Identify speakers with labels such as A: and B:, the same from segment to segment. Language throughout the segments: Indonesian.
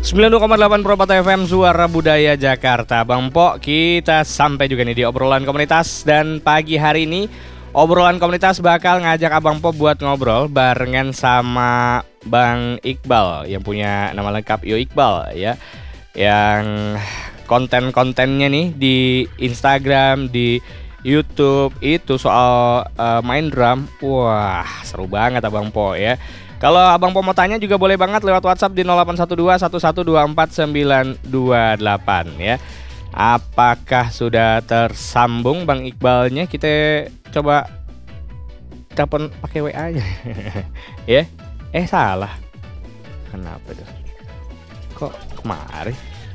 A: 92,8 Purwakarta FM Suara Budaya Jakarta. Bang Po, kita sampai juga nih di obrolan komunitas. Dan pagi hari ini obrolan komunitas bakal ngajak Abang Po buat ngobrol barengan sama Bang Iqbal yang punya nama lengkap Yo Iqbal ya. Yang konten-kontennya nih di Instagram, di YouTube itu soal main drum. Wah, seru banget Abang Po ya. Kalau Abang Po mau tanya juga boleh banget lewat WhatsApp di 0812 1124 928 ya. Apakah sudah tersambung Bang Iqbalnya? Kita coba telepon pakai WA-nya. Ya? Salah. Kenapa tuh? Kok kemari?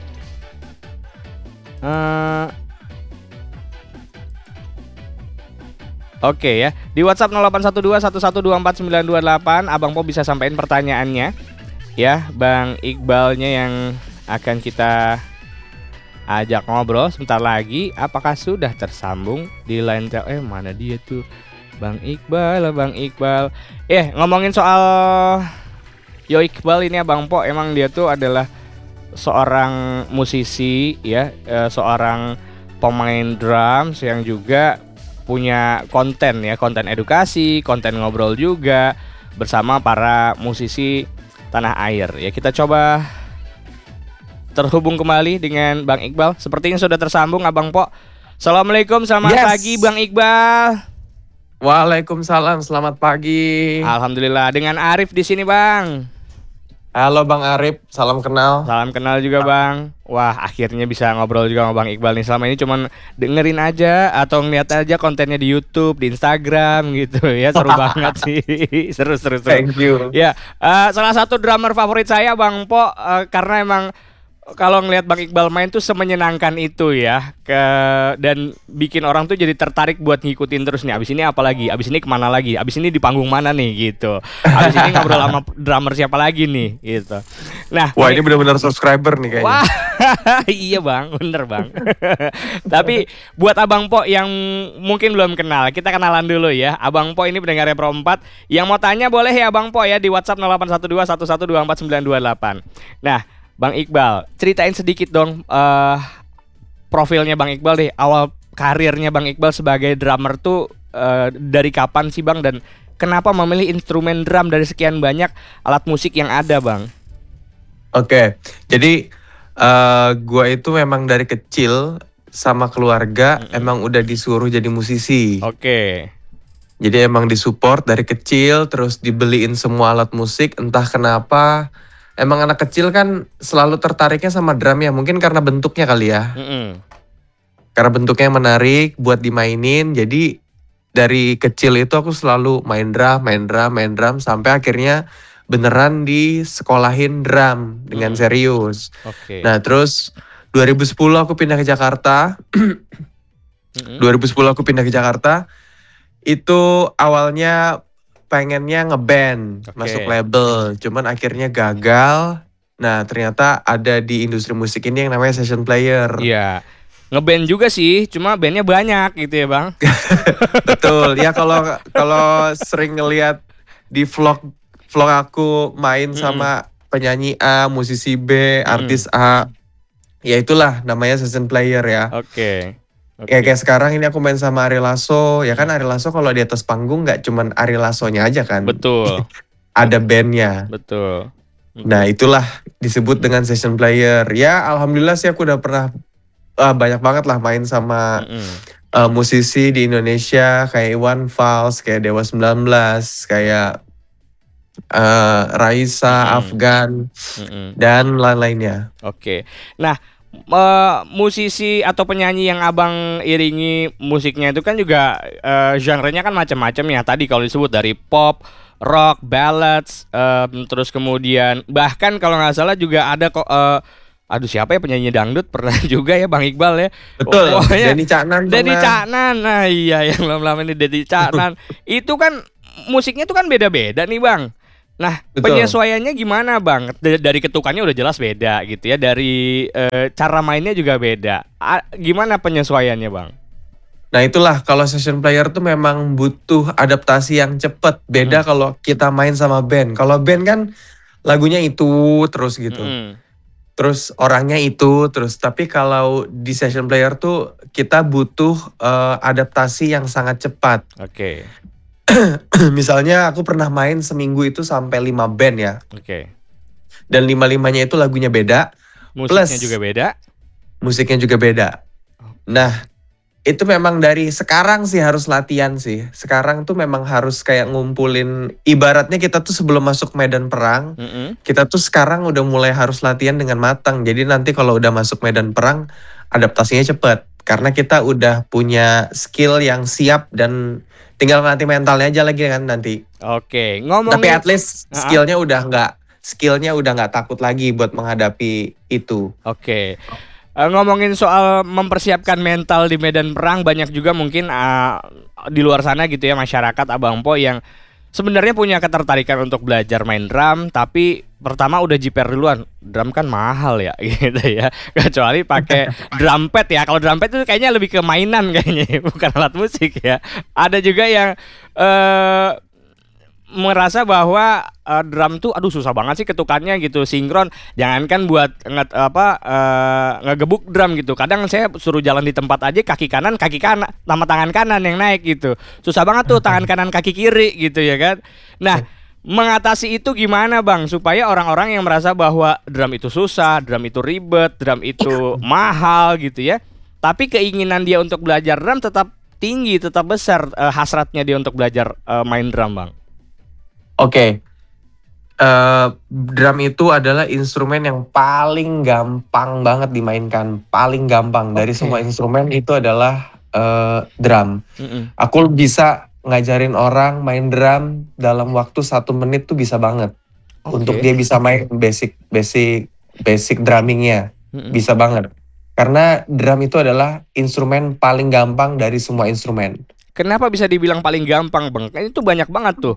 A: Oke ya, di WhatsApp 0812 1124 928 Abang Po bisa sampaikan pertanyaannya ya, Bang Iqbalnya yang akan kita ajak ngobrol sebentar lagi. Apakah sudah tersambung di line mana dia tuh? Bang Iqbal. Ngomongin soal Yo Iqbal ini Abang Po, emang dia tuh adalah seorang musisi ya, seorang pemain drums yang juga punya konten ya, konten edukasi, konten ngobrol juga bersama para musisi tanah air ya. Kita coba terhubung kembali dengan Bang Iqbal. Sepertinya sudah tersambung Abang Po. Assalamualaikum, selamat pagi Bang Iqbal.
B: Waalaikumsalam, selamat pagi.
A: Alhamdulillah, dengan Arif di sini Bang.
B: Halo Bang Arif, salam kenal.
A: Salam kenal juga Bang. Wah, akhirnya bisa ngobrol juga sama Bang Iqbal nih. Selama ini cuman dengerin aja atau ngeliat aja kontennya di YouTube, di Instagram gitu ya. Seru banget sih. Seru.
B: Thank you.
A: Ya, salah satu drummer favorit saya Bang Po, karena emang kalau ngelihat Bang Iqbal main tuh semenyenangkan itu ya, dan bikin orang tuh jadi tertarik buat ngikutin terus nih. Abis ini apa lagi? Abis ini kemana lagi? Abis ini di panggung mana nih gitu? Abis ini ngobrol sama drummer siapa lagi nih gitu. Nah,
B: wah ini benar-benar subscriber nih kayaknya.
A: Wah, iya Bang, bener Bang. Tapi buat Abang Po yang mungkin belum kenal, kita kenalan dulu ya. Abang Po ini pendengarnya Pro 4. Yang mau tanya boleh ya Abang Po ya di WhatsApp 0812 1124 928. Nah, Bang Iqbal, ceritain sedikit dong profilnya Bang Iqbal deh. Awal karirnya Bang Iqbal sebagai drummer tuh dari kapan sih Bang? Dan kenapa memilih instrumen drum dari sekian banyak alat musik yang ada Bang?
B: Oke, jadi gua itu memang dari kecil sama keluarga emang udah disuruh jadi musisi.
A: Oke.
B: Jadi emang disupport dari kecil, terus dibeliin semua alat musik. Entah kenapa emang anak kecil kan selalu tertariknya sama drum ya, mungkin karena bentuknya kali ya. Karena bentuknya menarik buat dimainin, jadi dari kecil itu aku selalu main drum sampai akhirnya beneran disekolahin drum dengan serius. Nah terus 2010 aku pindah ke Jakarta. 2010 aku pindah ke Jakarta. Itu awalnya pengennya ngeband, masuk label, cuman akhirnya gagal. Nah ternyata ada di industri musik ini yang namanya session player.
A: Iya, ngeband juga sih, cuma bandnya banyak gitu ya Bang.
B: Betul, ya kalau sering ngelihat di vlog aku main sama penyanyi A, musisi B, artis A, ya itulah namanya session player ya.
A: Oke.
B: Ya kayak sekarang ini aku main sama Ari Lasso, ya kan Ari Lasso kalau di atas panggung nggak cuman Ari Lassonya aja kan.
A: Betul.
B: Ada bandnya.
A: Betul.
B: Nah itulah disebut dengan session player. Ya alhamdulillah sih aku udah pernah banyak banget lah main sama musisi di Indonesia kayak Iwan Fals, kayak Dewa 19, kayak Raisa, Afgan, dan lain-lainnya.
A: Oke. Nah, musisi atau penyanyi yang Abang iringi musiknya itu kan juga genre-nya kan macam-macam ya. Tadi kalau disebut dari pop, rock, ballads, terus kemudian bahkan kalau nggak salah juga ada kok siapa ya penyanyi dangdut pernah juga ya Bang Iqbal ya.
B: Betul. Denny Caknan.
A: Nah iya yang lama-lama ini Denny Caknan. Itu kan musiknya tuh kan beda-beda nih Bang. Nah, penyesuaiannya gimana Bang? Dari ketukannya udah jelas beda gitu ya. Dari cara mainnya juga beda. Gimana penyesuaiannya Bang?
B: Nah itulah kalau session player tuh memang butuh adaptasi yang cepat. Beda kalau kita main sama band. Kalau band kan lagunya itu terus gitu. terus orangnya itu, terus tapi kalau di session player tuh kita butuh adaptasi yang sangat cepat.
A: Oke.
B: Misalnya aku pernah main seminggu itu sampai 5 band ya.
A: Oke.
B: Dan 5-5-nya itu lagunya beda.
A: Musiknya
B: Plus
A: juga beda.
B: musiknya juga beda. Nah, itu memang dari sekarang sih harus latihan sih. Sekarang tuh memang harus kayak ngumpulin, ibaratnya kita tuh sebelum masuk medan perang, kita tuh sekarang udah mulai harus latihan dengan matang. Jadi nanti kalau udah masuk medan perang, adaptasinya cepet. Karena kita udah punya skill yang siap dan tinggal nanti mentalnya aja lagi kan nanti.
A: Oke,
B: Tapi
A: ngomongin
B: at least skillnya udah nggak takut lagi buat menghadapi itu.
A: Oke. Ngomongin soal mempersiapkan mental di medan perang, banyak juga mungkin di luar sana gitu ya masyarakat Abang Po yang sebenarnya punya ketertarikan untuk belajar main drum, tapi pertama udah jiper duluan. Drum kan mahal ya gitu ya. Kecuali pakai drum pad ya. Kalau drum pad itu kayaknya lebih ke mainan kayaknya, bukan alat musik ya. Ada juga yang merasa bahwa drum tuh aduh susah banget sih ketukannya gitu, sinkron, jangankan buat ngegebuk drum gitu. Kadang saya suruh jalan di tempat aja kaki kanan sama tangan kanan yang naik gitu. Susah banget tuh tangan kanan kaki kiri gitu ya kan. Nah, mengatasi itu gimana Bang supaya orang-orang yang merasa bahwa drum itu susah, drum itu ribet, drum itu mahal gitu ya, tapi keinginan dia untuk belajar drum tetap tinggi, tetap besar, hasratnya dia untuk belajar main drum Bang.
B: Oke. Drum itu adalah instrumen yang paling gampang banget dimainkan, paling gampang dari semua instrumen itu adalah drum. Aku bisa ngajarin orang main drum dalam waktu 1 menit tuh bisa banget. Untuk dia bisa main basic drummingnya, bisa banget. Karena drum itu adalah instrumen paling gampang dari semua instrumen.
A: Kenapa bisa dibilang paling gampang Bang? Kan itu banyak banget tuh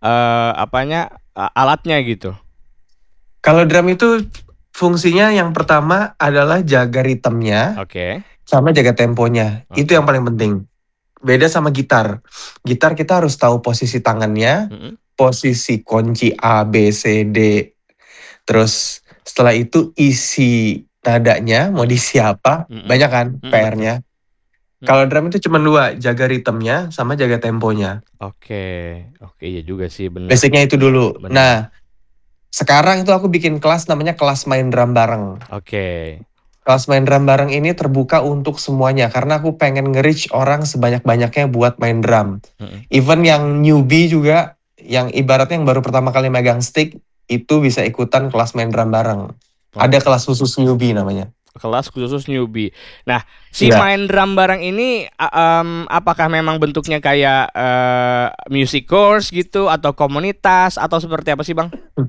A: alatnya gitu.
B: Kalau drum itu fungsinya yang pertama adalah jaga ritmenya, sama jaga temponya. Itu yang paling penting. Beda sama gitar. Gitar kita harus tahu posisi tangannya, posisi kunci A, B, C, D. Terus setelah itu isi nadanya mau diisi apa, banyak kan PR-nya. Kalau drum itu cuma 2, jaga ritmenya sama jaga temponya.
A: Oke, iya juga sih benar.
B: Basicnya itu dulu. Bener. Nah, sekarang itu aku bikin kelas namanya kelas main drum bareng. Kelas main drum bareng ini terbuka untuk semuanya karena aku pengen nge-reach orang sebanyak-banyaknya buat main drum. Even yang newbie juga, yang ibaratnya yang baru pertama kali megang stick, itu bisa ikutan kelas main drum bareng. Ada kelas khusus newbie namanya.
A: Kelas khusus newbie. Nah, si main drum bareng ini apakah memang bentuknya kayak music course gitu atau komunitas atau seperti apa sih Bang?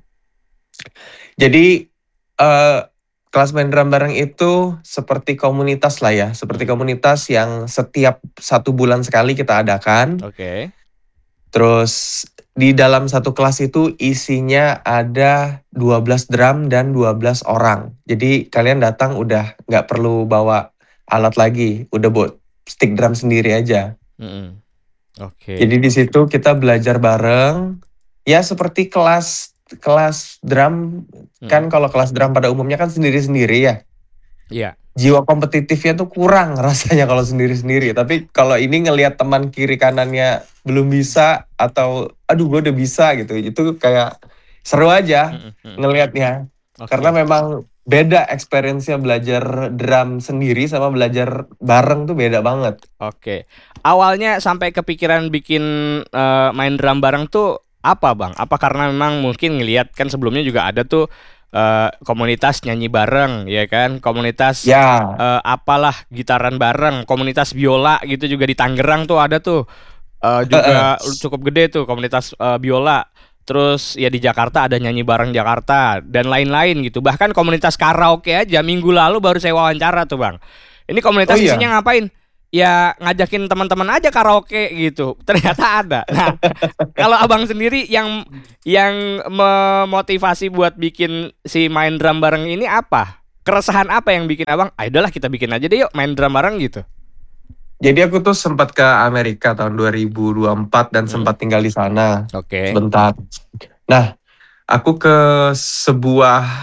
B: Jadi kelas main drum bareng itu seperti komunitas lah ya, seperti komunitas yang setiap 1 bulan sekali kita adakan. Terus di dalam satu kelas itu isinya ada 12 drum dan 12 orang. Jadi kalian datang udah nggak perlu bawa alat lagi, udah bawa stick drum sendiri aja. Jadi di situ kita belajar bareng. Ya seperti kelas drum, kan kalau kelas drum pada umumnya kan sendiri-sendiri ya.
A: Iya.
B: Jiwa kompetitifnya tuh kurang rasanya kalau sendiri-sendiri. Tapi kalau ini ngelihat teman kiri kanannya belum bisa atau aduh gue udah bisa gitu, itu kayak seru aja ngelihatnya. Karena memang beda experience-nya belajar drum sendiri sama belajar bareng tuh beda banget.
A: Awalnya sampai kepikiran bikin main drum bareng tuh apa Bang? Apa karena memang mungkin ngelihat kan sebelumnya juga ada tuh komunitas nyanyi bareng ya kan, komunitas apalah gitaran bareng, komunitas biola gitu juga di Tangerang tuh ada tuh juga cukup gede tuh komunitas biola. Terus ya di Jakarta ada nyanyi bareng Jakarta dan lain-lain gitu. Bahkan komunitas karaoke aja minggu lalu baru saya wawancara tuh Bang. Ini komunitas isinya ngapain? Ya ngajakin teman-teman aja karaoke gitu. Ternyata ada. Nah, kalau Abang sendiri yang memotivasi buat bikin si main drum bareng ini apa? Keresahan apa yang bikin Abang, udahlah kita bikin aja deh yuk main drum bareng gitu.
B: Jadi aku tuh sempat ke Amerika tahun 2024 dan sempat tinggal di sana sebentar. Nah, aku ke sebuah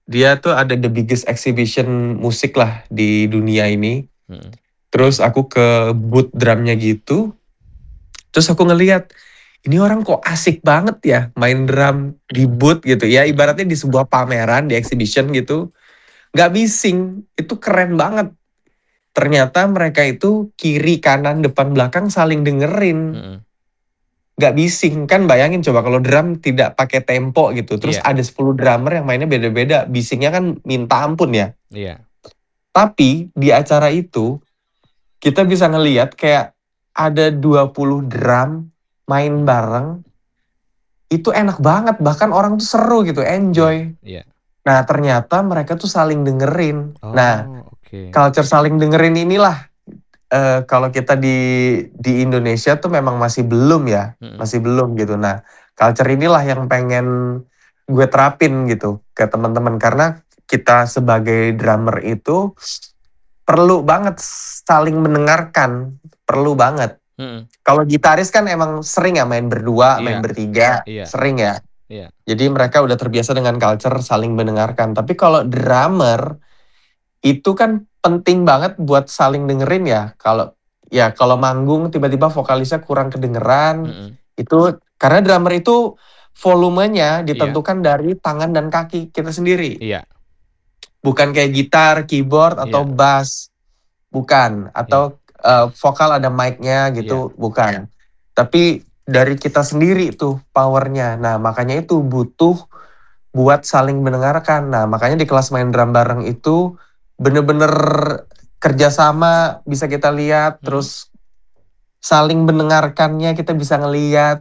B: Dia tuh ada the biggest exhibition musik lah di dunia ini. Terus aku ke booth drumnya gitu. Terus aku ngeliat, ini orang kok asik banget ya main drum di booth gitu ya. Ibaratnya di sebuah pameran, di exhibition gitu. Gak bising, itu keren banget. Ternyata mereka itu kiri, kanan, depan, belakang saling dengerin. Gak bising, kan bayangin coba kalau drum tidak pakai tempo gitu. Terus ada 10 drummer yang mainnya beda-beda. Bisingnya kan minta ampun ya. Tapi di acara itu, kita bisa ngelihat kayak ada 20 drum main bareng, itu enak banget, bahkan orang tuh seru gitu, enjoy. Nah ternyata mereka tuh saling dengerin. Culture saling dengerin inilah, kalau kita di Indonesia tuh memang masih belum ya, masih belum gitu. Nah culture inilah yang pengen gue terapin gitu ke teman-teman, karena kita sebagai drummer itu perlu banget saling mendengarkan, perlu banget. Kalau gitaris kan emang sering ya main berdua, main bertiga, sering ya. Jadi mereka udah terbiasa dengan culture saling mendengarkan. Tapi kalau drummer itu kan penting banget buat saling dengerin ya. Kalau manggung tiba-tiba vokalisnya kurang kedengeran, itu karena drummer itu volumenya ditentukan dari tangan dan kaki kita sendiri. Bukan kayak gitar, keyboard, atau bass. Bukan. Atau vokal ada mic-nya gitu. Bukan. Tapi dari kita sendiri tuh powernya. Nah makanya itu butuh buat saling mendengarkan. Nah makanya di kelas main drum bareng itu bener-bener kerjasama bisa kita lihat. Terus saling mendengarkannya kita bisa ngeliat.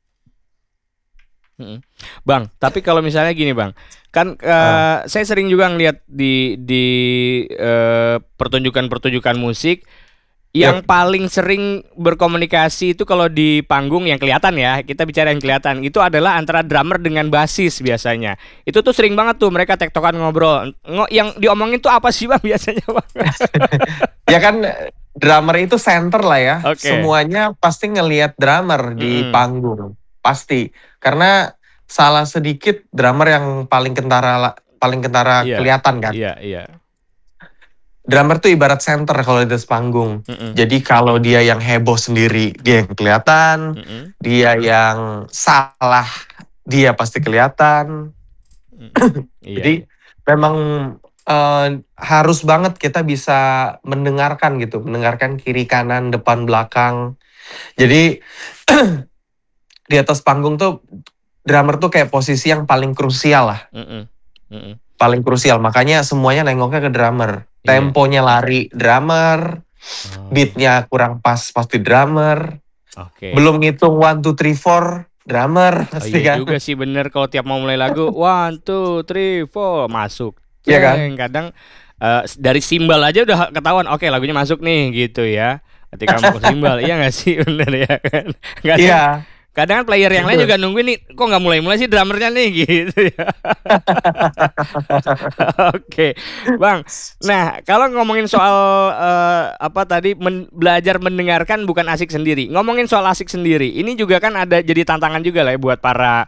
A: Bang, tapi kalau misalnya gini bang, kan saya sering juga ngeliat di pertunjukan musik yang paling sering berkomunikasi itu kalau di panggung yang kelihatan ya, kita bicara yang kelihatan itu adalah antara drummer dengan bassis biasanya. Itu tuh sering banget tuh mereka tektokan ngobrol. Yang diomongin tuh apa sih bang biasanya bang?
B: Ya kan drummer itu center lah ya. Semuanya pasti ngelihat drummer di panggung. Pasti, karena salah sedikit drummer yang paling kentara kelihatan kan. Drummer tuh ibarat center kalau di atas panggung. Jadi kalau dia yang heboh sendiri, dia yang kelihatan. Dia yang salah, dia pasti kelihatan. Jadi memang harus banget kita bisa mendengarkan gitu, mendengarkan kiri kanan depan belakang. Jadi di atas panggung tuh drummer tuh kayak posisi yang paling krusial lah. Paling krusial, makanya semuanya nengoknya ke drummer. Temponya lari drummer, beatnya kurang pas pasti drummer. Belum ngitung 1, 2, 3, 4 drummer pasti kan.
A: Iya juga sih bener, kalau tiap mau mulai lagu 1, 2, 3, 4 masuk.
B: Iya kan?
A: Kadang dari simbal aja udah ketahuan, oke lagunya masuk nih gitu ya. Ketika mau ke simbal, iya gak sih bener ya kan?
B: Iya.
A: Kadang kan player yang lain juga nungguin nih, kok nggak mulai-mulai sih drummernya nih gitu ya. Oke, bang. Nah, kalau ngomongin soal belajar mendengarkan bukan asik sendiri. Ngomongin soal asik sendiri, ini juga kan ada jadi tantangan juga lah ya buat para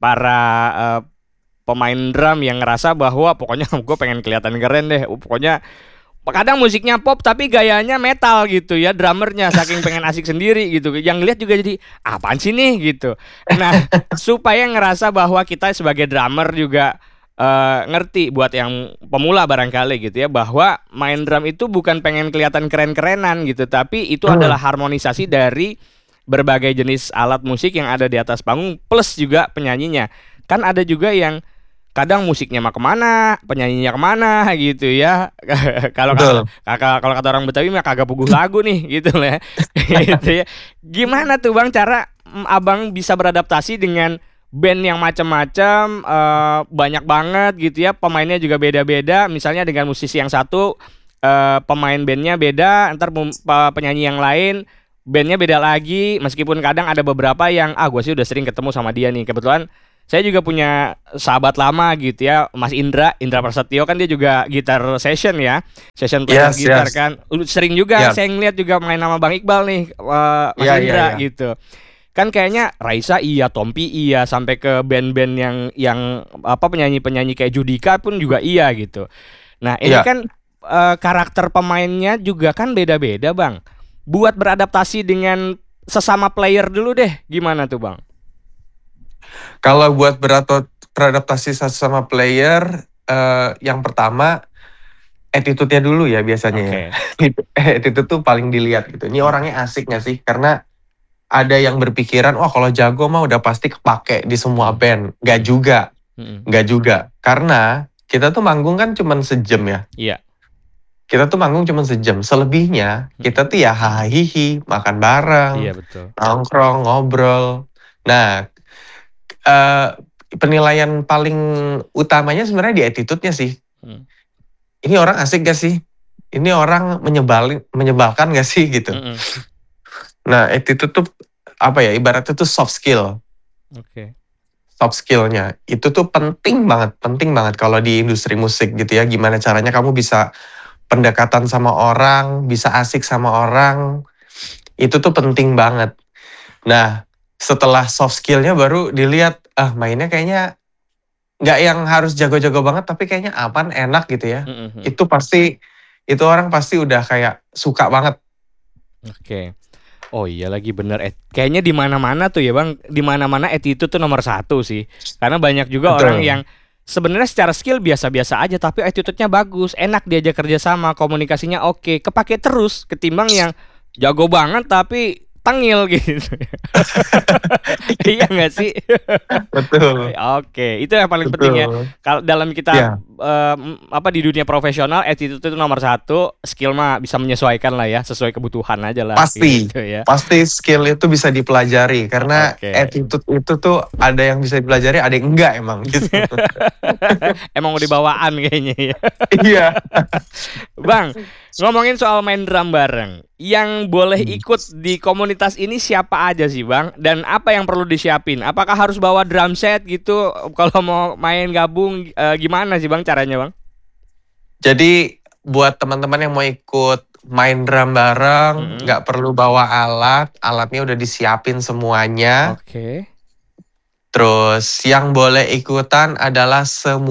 A: pemain drum yang ngerasa bahwa pokoknya gue pengen kelihatan keren deh. Pokoknya kadang musiknya pop tapi gayanya metal gitu ya, drummernya saking pengen asik sendiri gitu. Yang lihat juga jadi apaan sih nih gitu. Nah, supaya ngerasa bahwa kita sebagai drummer juga ngerti buat yang pemula barangkali gitu ya, bahwa main drum itu bukan pengen kelihatan keren-kerenan gitu, tapi itu adalah harmonisasi dari berbagai jenis alat musik yang ada di atas panggung plus juga penyanyinya. Kan ada juga yang kadang musiknya mah kemana, penyanyinya kemana gitu ya. Kalau kata orang Betawi mah kagak puguh lagu nih gitu lah. Gitu ya. Gimana tuh bang cara abang bisa beradaptasi dengan band yang macam-macam, banyak banget gitu ya, pemainnya juga beda-beda. Misalnya dengan musisi yang satu pemain bandnya beda, ntar penyanyi yang lain bandnya beda lagi. Meskipun kadang ada beberapa yang gue sih udah sering ketemu sama dia nih. Kebetulan saya juga punya sahabat lama gitu ya, Mas Indra Prasetyo, kan dia juga gitar session ya, session player gitar kan. Sering juga saya ngeliat juga main nama Bang Iqbal nih, Mas Indra gitu. Kan kayaknya Raisa iya, Tompi iya, sampai ke band-band yang apa penyanyi-penyanyi kayak Judika pun juga iya gitu. Nah, ini
B: Iya,
A: kan karakter pemainnya juga kan beda-beda, Bang. Buat beradaptasi dengan sesama player dulu deh, gimana tuh, Bang?
B: kalau buat beradaptasi sama player, yang pertama attitude-nya dulu ya biasanya ya.
A: Oke.
B: Attitude tuh paling dilihat gitu. Ini
A: Mm,
B: orangnya asik gak sih? Karena ada yang berpikiran, wah kalau jago mah udah pasti kepake di semua
A: mm,
B: band. Gak
A: mm,
B: juga,
A: mm.
B: gak juga. Karena kita tuh manggung kan cuman sejam ya.
A: Iya.
B: Kita tuh manggung cuman sejam. Selebihnya
A: Mm.
B: kita tuh ya hahihi, makan bareng,
A: Iya betul.
B: nongkrong, ngobrol. Nah, eh, penilaian paling utamanya sebenarnya di attitude-nya sih.
A: Mm.
B: Ini orang asik gak sih? Ini orang menyebalkan gak sih gitu.
A: Mm-mm.
B: Nah, attitude tuh apa ya? Ibaratnya tuh soft skill.
A: Oke.
B: Soft skillnya itu tuh penting banget kalau di industri musik gitu ya. Gimana caranya kamu bisa pendekatan sama orang, bisa asik sama orang, itu tuh penting banget. Nah, setelah soft skillnya baru dilihat, mainnya kayaknya nggak yang harus jago-jago banget, tapi kayaknya aman, enak gitu ya.
A: Mm-mm.
B: Itu pasti, itu orang pasti udah kayak suka banget.
A: Oke. Oh iya lagi bener. Kayaknya di mana-mana tuh ya Bang, di mana-mana attitude tuh nomor satu sih. Karena banyak juga orang
B: Betul.
A: yang sebenarnya secara skill biasa-biasa aja, tapi attitude-nya bagus, enak diajak kerja sama, komunikasinya oke, kepake terus ketimbang yang jago banget tapi tengil gitu. Iya nggak sih?
B: Betul,
A: Oke, itu yang paling penting ya.
B: betul.
A: Kalau dalam kita
B: Ya,
A: apa di dunia profesional, attitude itu nomor satu, skill mah bisa menyesuaikan lah ya, sesuai kebutuhan aja lah
B: pasti.
A: gitu ya.
B: Pasti skill itu bisa dipelajari. Karena
A: Oke.
B: attitude itu tuh ada yang bisa dipelajari, ada yang enggak emang gitu.
A: Emang udah bawaan kayaknya ya.
B: Iya.
A: Bang, ngomongin soal main drum bareng, yang boleh ikut di komunitas ini siapa aja sih Bang? Dan apa yang perlu disiapin? Apakah harus bawa drum set gitu? Kalau mau main gabung, gimana sih Bang caranya Bang?
B: Jadi buat teman-teman yang mau ikut main drum bareng,
A: Mm-mm.
B: nggak perlu bawa alat, alatnya udah disiapin semuanya.
A: Oke.
B: Terus yang boleh ikutan adalah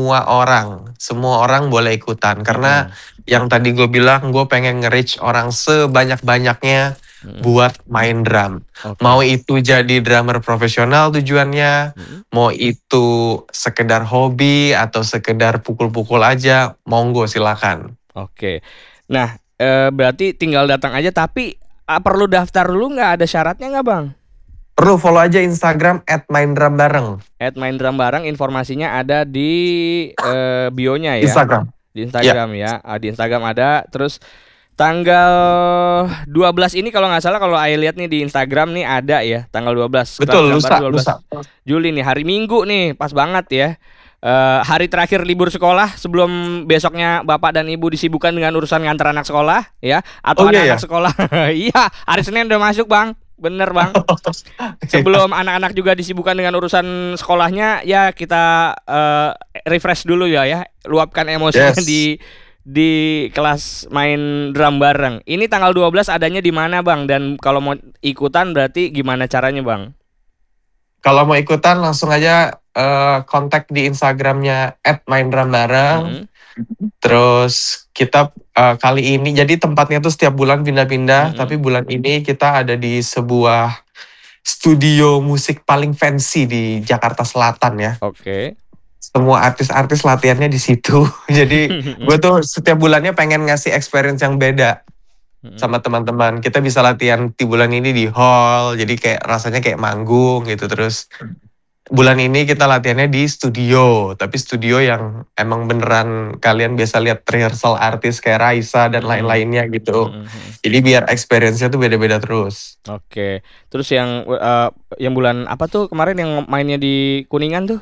B: semua orang boleh ikutan. Karena
A: Mm-mm.
B: yang tadi gue bilang, gue pengen nge-reach orang sebanyak-banyaknya
A: Mm-mm.
B: buat main drum.
A: Oke.
B: Mau itu jadi drummer profesional tujuannya,
A: Mm-mm.
B: mau itu sekedar hobi atau sekedar pukul-pukul aja, monggo silakan.
A: Oke. Nah, berarti tinggal datang aja. Tapi perlu daftar dulu nggak? Ada syaratnya nggak Bang?
B: Perlu follow aja Instagram @maindrumbareng.
A: Main drum bareng, informasinya ada di bio-nya ya.
B: Instagram.
A: Di
B: Ya,
A: Instagram ya. Di Instagram ada. Terus tanggal 12 ini kalau nggak salah, kalau Aya lihat nih di Instagram nih ada ya, tanggal 12 kelas
B: betul,
A: drum bareng
B: lusa.
A: 12 Juli nih, hari Minggu nih, pas banget ya. Hari terakhir libur sekolah sebelum besoknya Bapak dan Ibu disibukkan dengan urusan ngantar anak sekolah ya, atau
B: Oh iya ya.
A: anak-anak sekolah. Iya, hari Senin udah masuk, Bang. Bener, Bang. Sebelum anak-anak juga disibukkan dengan urusan sekolahnya, ya kita refresh dulu ya, luapkan emosinya
B: Yes.
A: di kelas main drum bareng. Ini tanggal 12 adanya di mana, Bang? Dan kalau mau ikutan berarti gimana caranya, Bang?
B: Kalau mau ikutan langsung aja kontak di Instagramnya @maindrumbareng.
A: Mm-mm.
B: Terus kita kali ini jadi tempatnya tuh setiap bulan pindah-pindah,
A: Mm-mm.
B: tapi bulan ini kita ada di sebuah studio musik paling fancy di Jakarta Selatan ya.
A: Oke.
B: Semua artis-artis latihannya di situ. Jadi gue tuh setiap bulannya pengen ngasih experience yang beda
A: Mm-mm.
B: sama teman-teman. Kita bisa latihan di bulan ini di hall, jadi kayak rasanya kayak manggung gitu. Terus bulan ini kita latihannya di studio, tapi studio yang emang beneran kalian biasa lihat rehearsal artis kayak Raisa dan
A: Mm-mm.
B: lain-lainnya gitu.
A: Mm-mm.
B: Jadi biar experience-nya tuh beda-beda terus.
A: Oke. Terus yang bulan apa tuh kemarin yang mainnya di Kuningan tuh?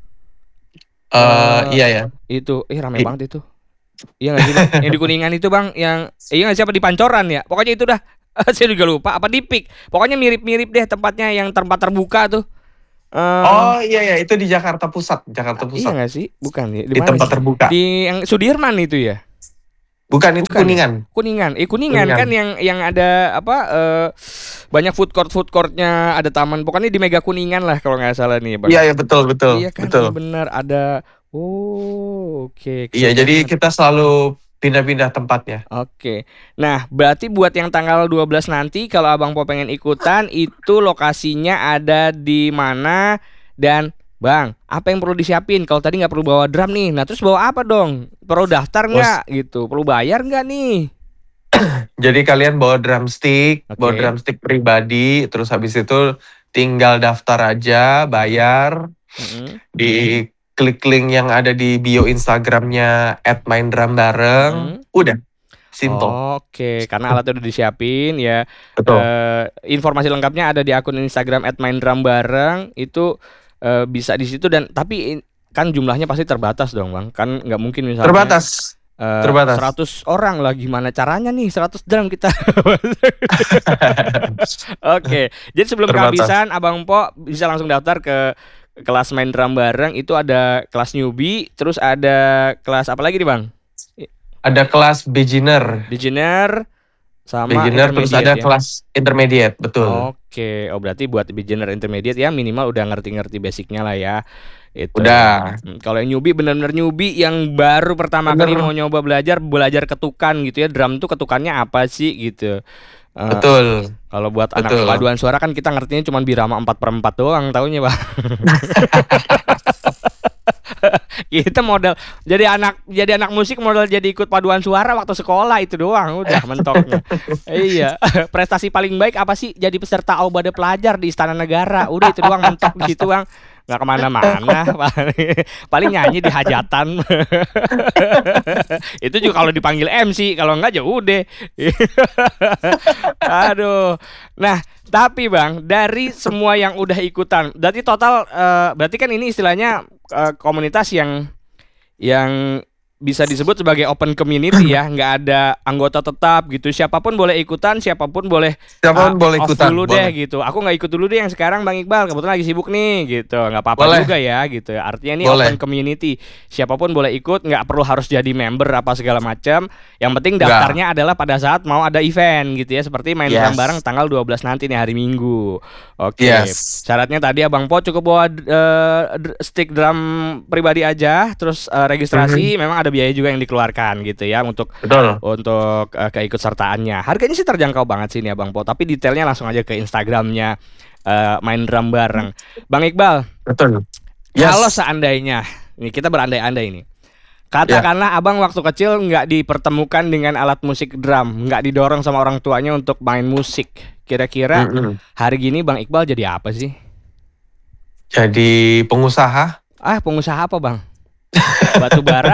B: Iya ya.
A: Itu, rame
B: I-
A: banget itu. Iya nggak sih Bang? Yang di Kuningan itu Bang, iya nggak sih, apa di Pancoran ya? Pokoknya itu dah. Saya juga lupa. Apa di Pik? Pokoknya mirip-mirip deh tempatnya, yang tempat terbuka tuh.
B: Oh iya ya, itu di Jakarta Pusat, Jakarta
A: Iya
B: Pusat.
A: nggak sih? Bukan ya? Di
B: Di
A: mana
B: tempat
A: sih?
B: terbuka.
A: Di yang Sudirman itu ya?
B: Bukan, itu
A: Bukan ya?
B: Kuningan.
A: Kuningan. Kuningan
B: Kuningan.
A: kan yang ada apa banyak food courtnya, ada taman. Pokoknya di Mega Kuningan lah kalau nggak salah nih, Bang.
B: Iya, ya, betul, betul,
A: Iya kan? Iya
B: betul.
A: benar ada. Oh, oke,
B: Iya,
A: seru
B: jadi
A: banget.
B: kita selalu pindah-pindah tempatnya.
A: Oke. Nah, berarti buat yang tanggal 12 nanti kalau Abang Po pengen ikutan itu lokasinya ada di mana dan Bang, apa yang perlu disiapin? Kalau tadi nggak perlu bawa drum nih, nah terus bawa apa dong? Perlu daftar
B: Bos,
A: nggak gitu? Perlu bayar nggak nih?
B: jadi kalian bawa
A: Oke.
B: drumstick pribadi, terus habis itu tinggal daftar aja,
A: Mm-mm.
B: bayar,
A: Mm-mm.
B: di klik link yang ada di bio Instagramnya @maindrumbareng,
A: Mm-mm.
B: udah, simple.
A: Oke, karena alatnya udah disiapin ya.
B: Betul.
A: Informasi lengkapnya ada di akun Instagram @maindrumbareng itu bisa di situ dan tapi kan jumlahnya pasti terbatas dong, Bang. Kan nggak mungkin misalnya
B: Terbatas, terbatas.
A: 100 orang lah gimana caranya nih 100 drum kita. Oke, jadi sebelum
B: Terbatas.
A: kehabisan Abang Po bisa langsung daftar ke kelas main drum bareng itu ada kelas newbie, terus ada kelas apa lagi nih Bang?
B: Ada kelas beginner,
A: Beginner sama
B: beginner terus
A: intermediate
B: ada
A: ya.
B: kelas intermediate, betul.
A: Oke, oh berarti buat beginner intermediate ya minimal udah ngerti-ngerti basicnya lah ya. Itu.
B: Udah,
A: Kalau yang newbie bener-bener newbie yang baru pertama kali
B: bener,
A: mau nyoba belajar ketukan gitu ya. Drum tuh ketukannya apa sih gitu. Eh,
B: betul,
A: Kalau buat anak
B: betul.
A: paduan suara kan kita ngertinya cuma birama 4/4 doang taunya, Bang. Kita modal jadi anak musik modal jadi ikut paduan suara waktu sekolah itu doang udah mentoknya. Iya. Prestasi paling baik apa sih? Jadi peserta Aubade Pelajar di Istana Negara. Udah itu doang mentok di situ, Bang. Nggak kemana-mana. Paling nyanyi di hajatan. Itu juga kalau dipanggil MC, kalau enggak ya udah. Aduh. Nah, tapi Bang, dari semua yang udah ikutan, berarti total berarti kan ini istilahnya komunitas yang bisa disebut sebagai open community ya, nggak ada anggota tetap gitu. Siapapun boleh ikutan, siapapun boleh
B: Siapapun boleh
A: off
B: ikutan,
A: dulu deh
B: boleh.
A: gitu. Aku nggak ikut dulu deh yang sekarang Bang Iqbal, kebetulan lagi sibuk nih gitu. Nggak apa-apa
B: Boleh,
A: juga ya gitu. Artinya ini open
B: boleh.
A: community. Siapapun boleh ikut, nggak perlu harus jadi member apa segala macam. Yang penting
B: Enggak.
A: daftarnya adalah pada saat mau ada event gitu ya, seperti main drum bareng
B: Yes.
A: tanggal 12 nanti nih hari Minggu. Oke.
B: Yes.
A: Syaratnya tadi Abang Po cukup bawa stick drum pribadi aja, terus registrasi
B: Mhm.
A: memang ada biaya juga yang dikeluarkan gitu ya untuk
B: Betul.
A: keikutsertaannya. Harganya sih terjangkau banget sih ini Abang Po, tapi detailnya langsung aja ke Instagramnya main drum bareng. Bang Iqbal,
B: Betul.
A: kalau
B: Yes.
A: seandainya ini kita berandai-andai ini,
B: Ya.
A: katakanlah Abang waktu kecil nggak dipertemukan dengan alat musik drum, nggak didorong sama orang tuanya untuk main musik. Kira-kira
B: Mm-mm.
A: hari gini Bang Iqbal jadi apa sih?
B: Jadi pengusaha.
A: Ah, pengusaha apa bang? Batu bara?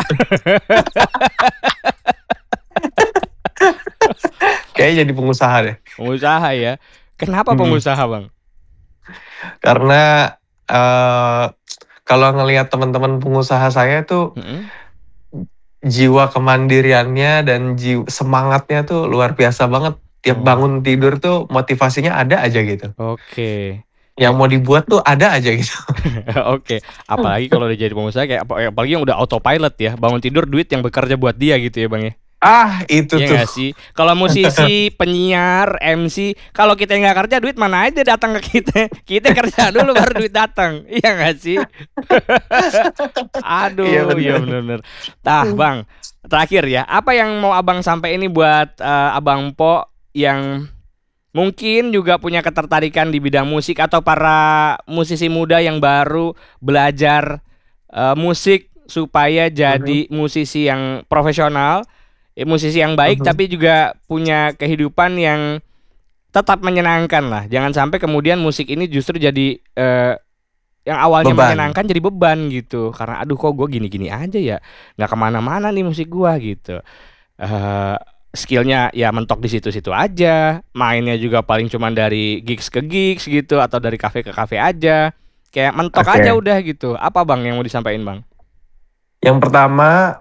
B: Kayaknya jadi pengusaha deh.
A: Pengusaha ya. Kenapa
B: Mm.
A: pengusaha bang?
B: Karena eh kalau ngelihat teman-teman pengusaha saya tuh
A: Mm-mm.
B: jiwa kemandiriannya dan semangatnya tuh luar biasa banget. Tiap
A: Oh,
B: bangun tidur tuh motivasinya ada aja gitu.
A: oke.
B: Yang mau dibuat tuh ada aja gitu.
A: Oke. Apalagi kalau udah jadi pengusaha kayak apalagi yang udah autopilot ya. Bangun tidur duit yang bekerja buat dia gitu ya bang ya.
B: Ah, itu
A: Iya
B: tuh.
A: nggak sih? Kalau musisi, penyiar, MC, kalau kita nggak kerja duit mana aja datang ke kita. Kita kerja dulu baru duit datang. Iya nggak sih?
B: Iya,
A: Aduh, ya
B: benar.
A: bener-bener. Nah, Bang, terakhir ya, apa yang mau Abang sampai ini buat Abang Po yang mungkin juga punya ketertarikan di bidang musik atau para musisi muda yang baru belajar musik supaya
B: Mhm,
A: jadi musisi yang profesional, musisi yang baik
B: mhm.
A: tapi juga punya kehidupan yang tetap menyenangkan lah. Jangan sampai kemudian musik ini justru jadi yang awalnya
B: Beban.
A: menyenangkan jadi beban gitu karena aduh kok gue gini-gini aja ya nggak kemana-mana nih musik gue gitu. eh Skillnya ya mentok di situ-situ aja, mainnya juga paling cuman dari gigs ke gigs gitu atau dari kafe ke kafe aja, kayak mentok aja
B: Oke.
A: udah gitu. Apa bang yang mau disampaikan bang?
B: Yang pertama,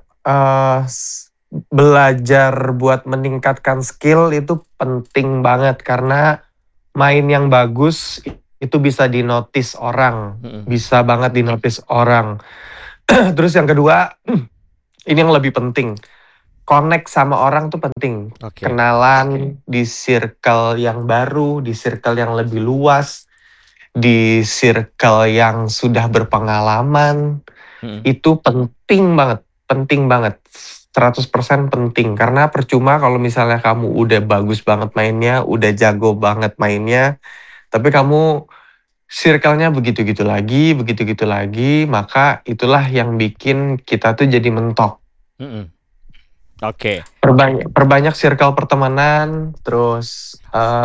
B: belajar buat meningkatkan skill itu penting banget karena main yang bagus itu bisa dinotis orang,
A: Mm-mm.
B: bisa banget dinotis orang. Terus yang kedua, ini yang lebih penting. connect sama orang tuh penting.
A: Oke.
B: Kenalan di circle yang baru, di circle yang lebih luas, di circle yang sudah berpengalaman.
A: Mm-mm.
B: Itu penting banget. 100% penting. Karena percuma kalau misalnya kamu udah bagus banget mainnya, udah jago banget mainnya, tapi kamu circle-nya begitu-gitu lagi, maka itulah yang bikin kita tuh jadi mentok.
A: Mm-mm. Oke.
B: Perbanyak circle pertemanan, terus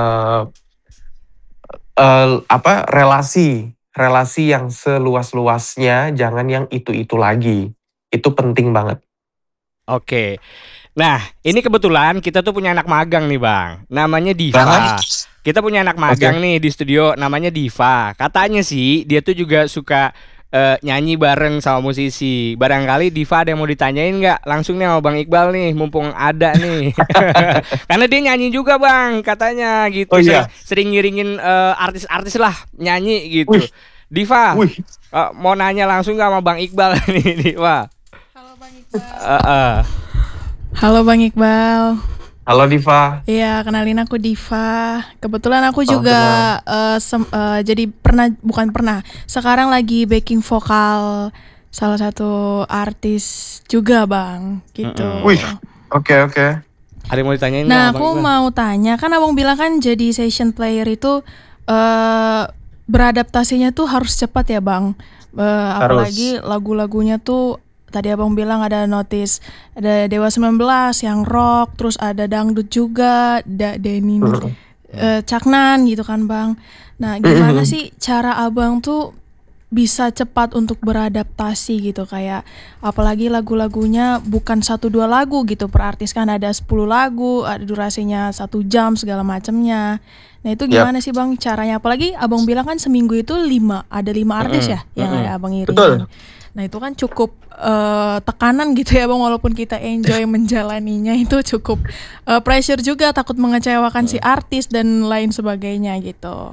B: relasi yang seluas-luasnya, jangan yang itu lagi. Itu penting banget.
A: Oke. Nah, ini kebetulan kita tuh punya anak magang nih, Bang. Namanya Diva.
B: Nah,
A: Kita punya anak magang nih di studio, namanya Diva. Katanya sih dia tuh juga suka nyanyi bareng sama musisi. Barangkali Diva ada yang mau ditanyain nggak? Langsung nih sama Bang Iqbal nih, mumpung ada nih. Karena dia nyanyi juga, Bang, katanya gitu.
B: Oh iya.
A: Sering ngiringin artis-artis lah nyanyi gitu.
B: Wih.
A: Diva,
B: Wih.
A: mau nanya langsung nggak sama Bang Iqbal nih, Diva?
C: Halo Bang Iqbal. Halo Bang Iqbal.
B: Halo Diva.
C: Iya, kenalin aku Diva. Kebetulan aku
B: Salam
C: juga jadi sekarang lagi backing vokal salah satu artis juga, Bang. Gitu.
B: Wih. Oke.
A: Ada yang mau ditanyain nggak
C: Nah,
A: sama Bang
C: aku
A: Iqbal?
C: mau tanya, kan Abang bilang kan jadi session player itu beradaptasinya tuh harus cepat ya, Bang. Apalagi lagu-lagunya tuh tadi Abang bilang ada Notice, ada Dewa 19 yang rock, terus ada dangdut juga, Denny Caknan gitu kan, Bang. Nah, gimana sih cara Abang tuh bisa cepat untuk beradaptasi gitu, kayak apalagi lagu-lagunya bukan 1-2 lagu gitu per artis, kan ada 10 lagu, ada durasinya 1 jam segala macamnya. Nah, itu gimana sih Bang caranya? Apalagi Abang bilang kan seminggu itu ada 5 artis ya yang ada Abang iringin.
B: Betul.
C: Nah, itu kan cukup tekanan gitu ya Bang, walaupun kita enjoy menjalaninya itu cukup pressure juga, takut mengecewakan si artis dan lain sebagainya gitu.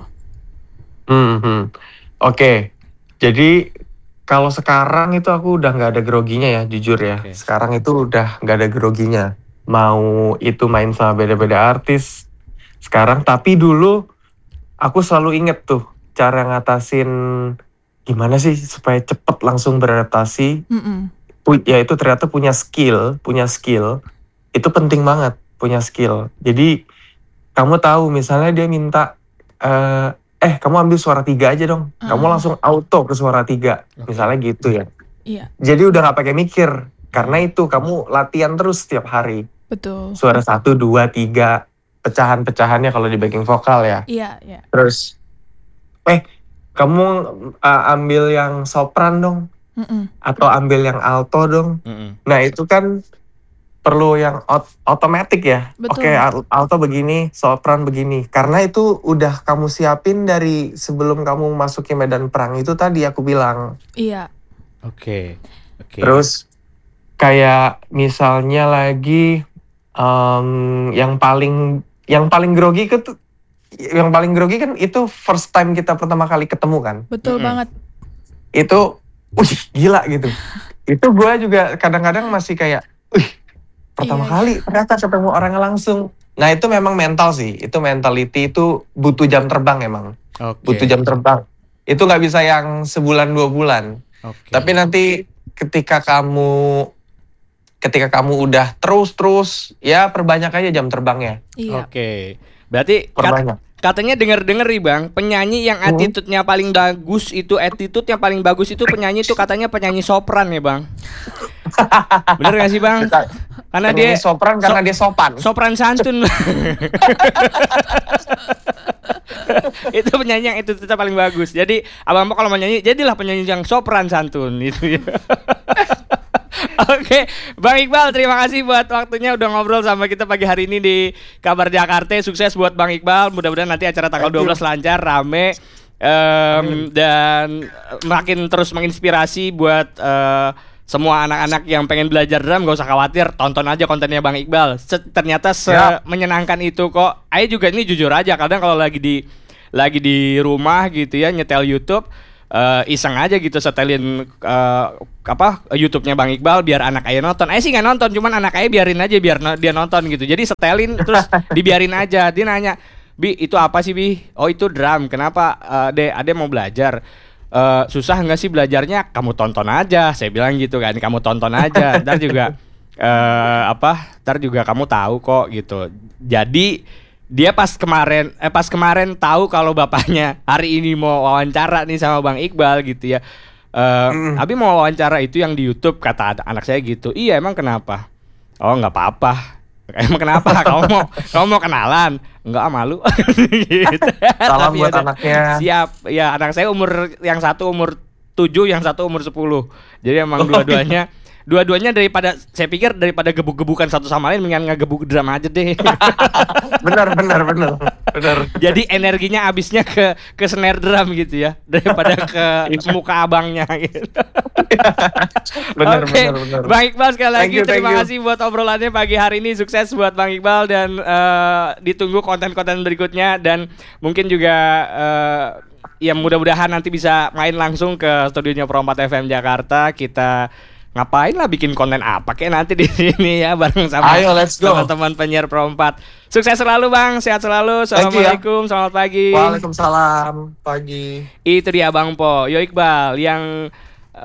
B: Oke. Jadi kalau sekarang itu aku udah nggak ada groginya ya, jujur ya.
A: Oke.
B: Sekarang itu udah nggak ada groginya. Mau itu main sama beda-beda artis sekarang. Tapi dulu aku selalu inget tuh cara ngatasin gimana sih supaya cepet langsung beradaptasi. Ya itu ternyata punya skill. Itu penting banget, punya skill. Jadi kamu tahu misalnya dia minta kamu ambil suara 3 aja dong. Kamu langsung auto ke suara 3. Misalnya gitu ya.
C: Iya.
B: Jadi udah gak pakai mikir. Karena itu kamu latihan terus setiap hari.
C: Betul.
B: Suara 1, 2, 3. Pecahan-pecahannya kalau di backing vokal ya.
C: Iya.
B: Terus kamu ambil yang sopran dong. Atau ambil yang alto dong. Nah itu kan perlu yang otomatis ya.
C: Betul.
B: Oke, alto begini, sopran begini. Karena itu udah kamu siapin dari sebelum kamu masuki medan perang itu tadi aku bilang.
C: Iya.
A: Oke.
B: Terus kayak misalnya lagi yang paling grogi kan itu first time kita pertama kali ketemu kan.
C: Betul banget.
B: Itu gila gitu. Itu gue juga kadang-kadang masih kayak pertama kali ternyata ketemu orangnya langsung. Nah itu memang mental sih. Itu mentality itu butuh jam terbang emang. Butuh jam terbang. Itu gak bisa yang sebulan 2 bulan. Tapi nanti ketika kamu udah terus ya perbanyak aja jam terbangnya.
C: Iya.
A: Oke. Berarti
B: Perbanyak.
A: katanya denger nih Bang, penyanyi yang attitude-nya paling bagus itu penyanyi itu katanya penyanyi sopran ya Bang. Bener gak sih Bang? Karena
B: penyanyi
A: dia
B: sopran karena dia sopan.
A: Sopran santun. Itu penyanyi yang itu paling bagus. Jadi Abang kalau mau nyanyi, jadilah penyanyi yang sopran santun itu ya. Oke, Bang Iqbal, terima kasih buat waktunya udah ngobrol sama kita pagi hari ini di Kabar Jakarta. Sukses buat Bang Iqbal. Mudah-mudahan nanti acara tanggal 12 lancar, rame, dan makin terus menginspirasi buat semua anak-anak yang pengen belajar drum. Gak usah khawatir, tonton aja kontennya Bang Iqbal. Ternyata menyenangkan itu kok. Ayo juga ini jujur aja, kadang kalau lagi di rumah gitu ya nyetel YouTube, iseng aja gitu setelin YouTube-nya Bang Iqbal biar anak ayah nonton. Sih nggak nonton, cuman anak ayah biarin aja biar dia nonton gitu. Jadi setelin terus dibiarin aja. Dia nanya, "Bi, itu apa sih, Bi?" "Oh, itu drum." "Kenapa, Ade mau belajar?" Susah nggak sih belajarnya? Kamu tonton aja, saya bilang gitu kan. Kamu tonton aja, ntar juga ntar juga kamu tahu kok gitu. Jadi dia pas kemarin tahu kalau bapaknya hari ini mau wawancara nih sama Bang Iqbal gitu ya. Abi mau wawancara itu yang di YouTube, kata anak saya gitu. "Iya, emang kenapa?" "Oh, nggak apa-apa." "Emang kenapa? kamu mau kenalan?" "Enggak, malu." Gitu.
B: Salam
A: Tapi
B: buat
A: ada,
B: anaknya.
A: siap. Ya, anak saya yang satu umur 7, yang satu umur 10. Jadi emang dua-duanya saya pikir daripada gebuk-gebukan satu sama lain mendingan ngegebuk drum aja deh.
B: Benar.
A: Jadi energinya habisnya ke snare drum gitu ya daripada ke muka abangnya gitu.
B: Benar.
A: Bang Iqbal sekali lagi
B: Thank
A: terima
B: you.
A: kasih buat obrolannya pagi hari ini. Sukses buat Bang Iqbal dan ditunggu konten-konten berikutnya dan mungkin juga ya mudah-mudahan nanti bisa main langsung ke studionya Pro 4 FM Jakarta. Kita ngapain lah, bikin konten apa kayak nanti di sini ya bareng sama
B: Ayo, let's go.
A: teman-teman penyiar Pro 4. Sukses selalu Bang, sehat selalu. Assalamualaikum, selamat pagi.
B: Waalaikumsalam, pagi.
A: Itu dia Bang Po, Yo Iqbal yang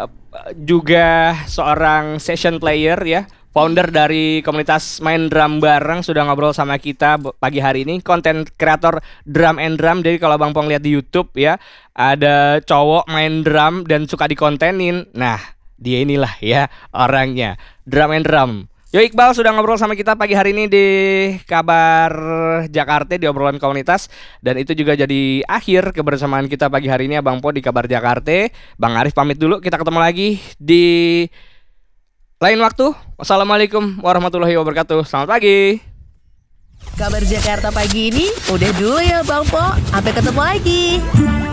A: juga seorang session player ya, founder dari komunitas main drum bareng, sudah ngobrol sama kita pagi hari ini, konten kreator drum and drum. Jadi kalau Bang Pong lihat di YouTube ya, ada cowok main drum dan suka dikontenin. Nah, dia inilah ya orangnya, drum and drum. Yo Iqbal sudah ngobrol sama kita pagi hari ini di Kabar Jakarta di obrolan komunitas. Dan itu juga jadi akhir kebersamaan kita pagi hari ini Abang Po di Kabar Jakarta. Bang Arif pamit dulu, kita ketemu lagi di lain waktu. Wassalamualaikum warahmatullahi wabarakatuh. Selamat pagi.
D: Kabar Jakarta pagi ini udah dulu ya Bang Po. Sampai ketemu lagi.